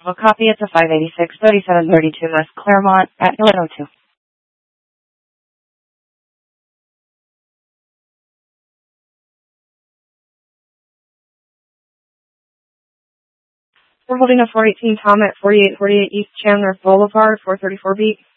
Well, copy it to 586 3732 West Claremont at 1102. We're holding a 418 Tom at 4848 East Chandler Boulevard, 434 beat.